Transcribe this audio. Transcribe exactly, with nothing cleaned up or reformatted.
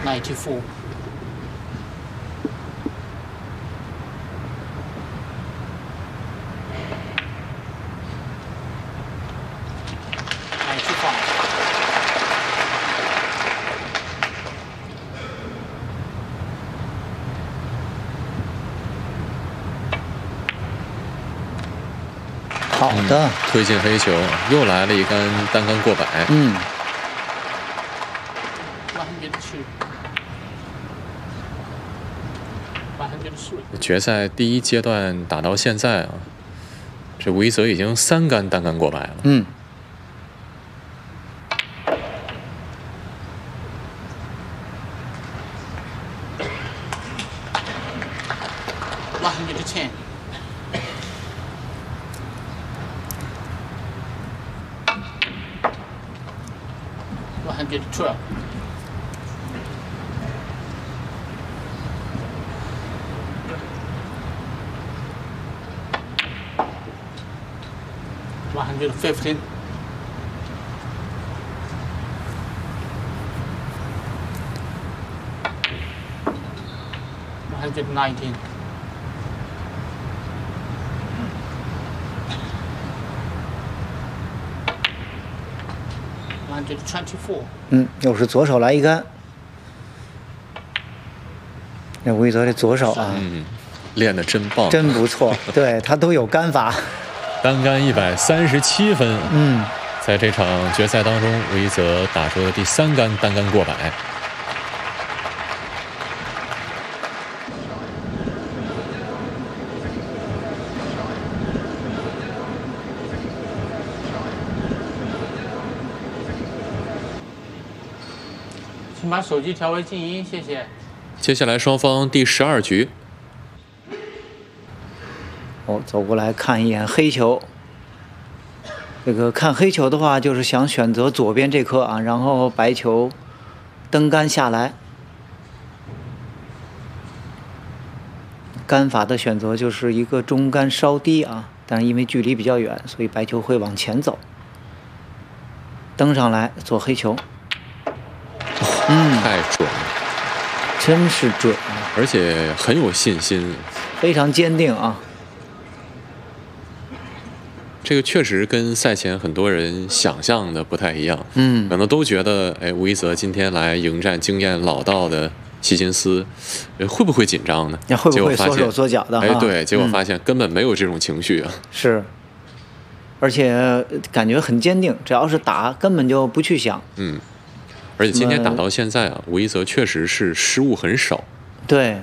ninety-four. ninety-five. 好的， 推进黑球，又来了一杆单杆过百。 嗯， one hundred two. one hundred three. 决赛第一阶段打到现在啊，这吴一泽已经三杆单杆过百了。 嗯， one hundred ten. one hundred twelve. one hundred fifteen. one hundred nineteen. one hundred twenty-four. 嗯，又是左手来一杆。那吴一泽这左手啊， 嗯，练得真棒， 真不错，对他都有杆法。 单杆一百三十七分。 嗯， 在这场决赛当中，吴一泽打出了第三杆单杆过百。 请把手机调为静音，谢谢。 接下来双方第十二局， 哦，走过来看一眼黑球。这个看黑球的话，就是想选择左边这颗啊，然后白球登杆下来。杆法的选择就是一个中杆稍低啊，但是因为距离比较远，所以白球会往前走。登上来做黑球， 嗯，太准了， 真是准啊， 而且很有信心， 非常坚定啊。 这个确实跟赛前很多人想象的不太一样， 嗯， 可能都觉得，哎，吴一泽今天来迎战经验老道的希金斯，会不会紧张呢？ 会不会缩手缩脚的？ 哎，对，结果发现根本没有这种情绪啊。 是，而且感觉很坚定，只要是打，根本就不去想。 嗯，而且今天打到现在啊，吴一泽确实是失误很少。 对。